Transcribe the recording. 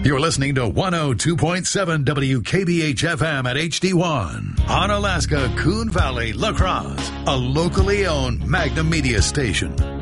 You're listening to 102.7 WKBH-FM at HD1 on Alaska Coon Valley, La Crosse, a locally owned Magnum Media station.